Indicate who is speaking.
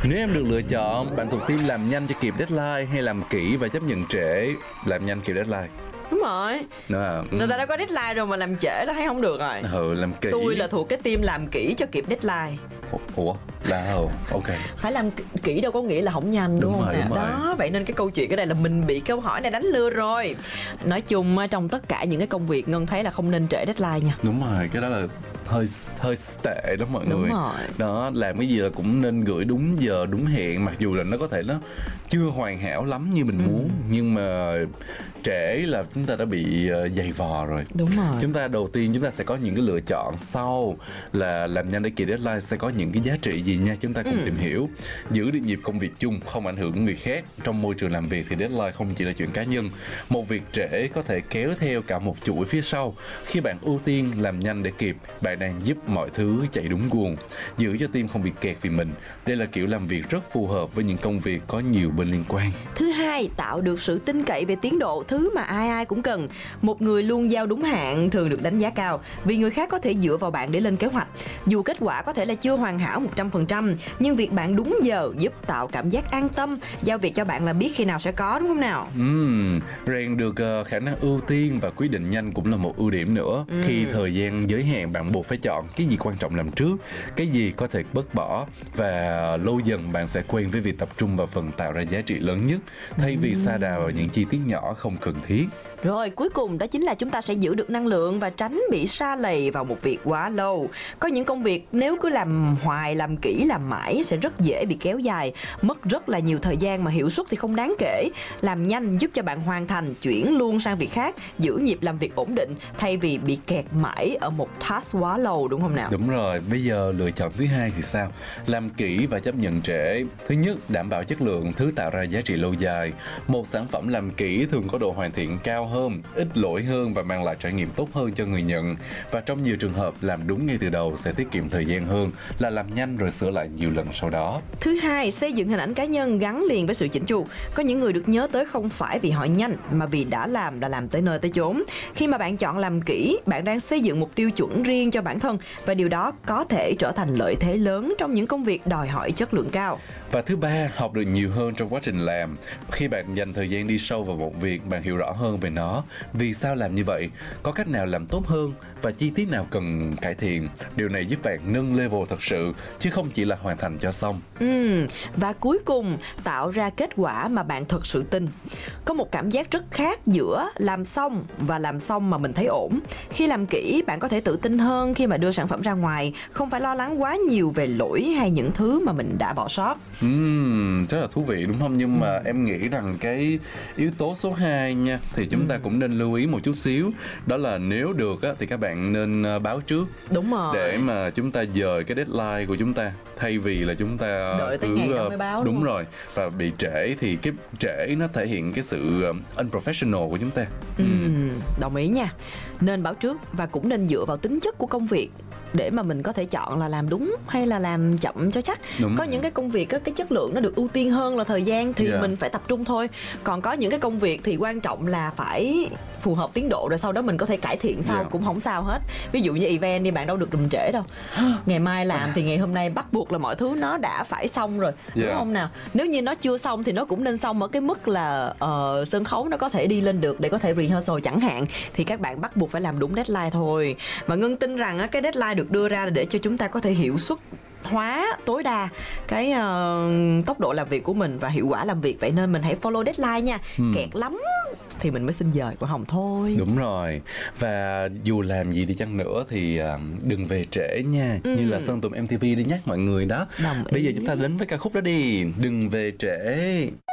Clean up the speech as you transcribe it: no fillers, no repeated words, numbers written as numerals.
Speaker 1: Nếu em được lựa chọn, bạn thuộc team làm nhanh cho kịp deadline hay làm kỹ và chấp nhận trễ, làm nhanh kịp deadline?
Speaker 2: Đúng rồi. Người ta đã có deadline rồi mà làm trễ là thấy không được rồi.
Speaker 1: Làm kỹ.
Speaker 2: Tôi là thuộc cái team làm kỹ cho kịp deadline.
Speaker 1: Ủa là ok.
Speaker 2: Phải làm kỹ đâu có nghĩa là không nhanh, đúng không?
Speaker 1: Đúng rồi.
Speaker 2: Đó, vậy nên cái câu chuyện ở đây là mình bị câu hỏi này đánh lừa rồi. Nói chung trong tất cả những cái công việc, Ngân thấy là không nên trễ deadline nha.
Speaker 1: Đúng rồi, cái đó là hơi tệ đó mọi người.
Speaker 2: Đúng rồi.
Speaker 1: Đó, làm cái gì là cũng nên gửi đúng giờ đúng hẹn, mặc dù là nó có thể nó chưa hoàn hảo lắm như mình muốn, nhưng mà trễ là chúng ta đã bị dày vò rồi.
Speaker 2: Đúng rồi.
Speaker 1: Chúng ta đầu tiên chúng ta sẽ có những cái lựa chọn, sau là làm nhanh để kịp deadline sẽ có những cái giá trị gì nha, chúng ta cùng tìm hiểu. Giữ được nhịp công việc chung, không ảnh hưởng đến người khác. Trong môi trường làm việc thì deadline không chỉ là chuyện cá nhân. Một việc trễ có thể kéo theo cả một chuỗi phía sau. Khi bạn ưu tiên làm nhanh để kịp, bạn đang giúp mọi thứ chạy đúng guồng, giữ cho team không bị kẹt vì mình. Đây là kiểu làm việc rất phù hợp với những công việc có nhiều bên liên quan.
Speaker 2: Thứ hai, tạo được sự tin cậy về tiến độ, thứ mà ai ai cũng cần. Một người luôn giao đúng hạn thường được đánh giá cao, vì người khác có thể dựa vào bạn để lên kế hoạch. Dù kết quả có thể là chưa hoàn hảo 100%, nhưng việc bạn đúng giờ giúp tạo cảm giác an tâm, giao việc cho bạn là biết khi nào sẽ có, đúng không nào?
Speaker 1: Rèn được khả năng ưu tiên và quyết định nhanh cũng là một ưu điểm nữa. Khi thời gian giới hạn, bạn buộc phải chọn cái gì quan trọng làm trước, cái gì có thể bớt bỏ, và lâu dần bạn sẽ quen với việc tập trung vào phần tạo ra giá trị lớn nhất, thay vì sa đà vào những chi tiết nhỏ không cần thiết.
Speaker 2: Rồi cuối cùng đó chính là chúng ta sẽ giữ được năng lượng và tránh bị sa lầy vào một việc quá lâu. Có những công việc nếu cứ làm hoài, làm kỹ, làm mãi sẽ rất dễ bị kéo dài, mất rất là nhiều thời gian mà hiệu suất thì không đáng kể. Làm nhanh giúp cho bạn hoàn thành, chuyển luôn sang việc khác, giữ nhịp làm việc ổn định thay vì bị kẹt mãi ở một task quá lâu, đúng không nào?
Speaker 1: Đúng rồi, bây giờ lựa chọn thứ hai thì sao? Làm kỹ và chấp nhận trễ. Thứ nhất, đảm bảo chất lượng, thứ tạo ra giá trị lâu dài. Một sản phẩm làm kỹ thường có độ hoàn thiện cao hơn, ít lỗi hơn và mang lại trải nghiệm tốt hơn cho người nhận. Và trong nhiều trường hợp, làm đúng ngay từ đầu sẽ tiết kiệm thời gian hơn là làm nhanh rồi sửa lại nhiều lần sau đó.
Speaker 2: Thứ hai, xây dựng hình ảnh cá nhân gắn liền với sự chỉnh chu. Có những người được nhớ tới không phải vì họ nhanh, mà vì đã làm tới nơi tới chốn. Khi mà bạn chọn làm kỹ, bạn đang xây dựng một tiêu chuẩn riêng cho bản thân, và điều đó có thể trở thành lợi thế lớn trong những công việc đòi hỏi chất lượng cao.
Speaker 1: Và thứ ba, học được nhiều hơn trong quá trình làm. Khi bạn dành thời gian đi sâu vào một việc, bạn hiểu rõ hơn về nó, vì sao làm như vậy, có cách nào làm tốt hơn và chi tiết nào cần cải thiện. Điều này giúp bạn nâng level thật sự, chứ không chỉ là hoàn thành cho xong.
Speaker 2: Và cuối cùng, tạo ra kết quả mà bạn thật sự tin. Có một cảm giác rất khác giữa làm xong và làm xong mà mình thấy ổn. Khi làm kỹ, bạn có thể tự tin hơn khi mà đưa sản phẩm ra ngoài, không phải lo lắng quá nhiều về lỗi hay những thứ mà mình đã bỏ sót.
Speaker 1: Rất là thú vị đúng không? Nhưng mà em nghĩ rằng cái yếu tố số 2 nha, thì chúng ta cũng nên lưu ý một chút xíu. Đó là nếu được á, thì các bạn nên báo trước.
Speaker 2: Đúng rồi.
Speaker 1: Để mà chúng ta dời cái deadline của chúng ta, thay vì là chúng ta
Speaker 2: đợi tới ngày đó mới báo.
Speaker 1: Đúng rồi. Và bị trễ thì cái trễ nó thể hiện cái sự unprofessional của chúng ta.
Speaker 2: Đồng ý nha. Nên báo trước và cũng nên dựa vào tính chất của công việc để mà mình có thể chọn là làm đúng hay là làm chậm cho chắc. Có những cái công việc cái chất lượng nó được ưu tiên hơn là thời gian thì mình phải tập trung thôi. Còn có những cái công việc thì quan trọng là phải phù hợp tiến độ, rồi sau đó mình có thể cải thiện sau cũng không sao hết. Ví dụ như event đi, bạn đâu được đùm trễ đâu. Ngày mai làm thì ngày hôm nay bắt buộc là mọi thứ nó đã phải xong rồi, đúng không nào? Nếu như nó chưa xong thì nó cũng nên xong ở cái mức là sân khấu nó có thể đi lên được để có thể rehearsal chẳng hạn, thì các bạn bắt buộc phải làm đúng deadline thôi. Và Ngân tin rằng cái deadline được đưa ra để cho chúng ta có thể hiệu suất hóa tối đa cái tốc độ làm việc của mình và hiệu quả làm việc. Vậy nên mình hãy follow deadline nha. Kẹt lắm thì mình mới xin dời của Hồng thôi.
Speaker 1: Đúng rồi. Và dù làm gì đi chăng nữa thì đừng về trễ nha. Như là Sơn Tùng MTV đi nhắc mọi người đó.
Speaker 2: Đồng ý.
Speaker 1: Bây giờ chúng ta đến với ca khúc đó đi, Đừng Về Trễ.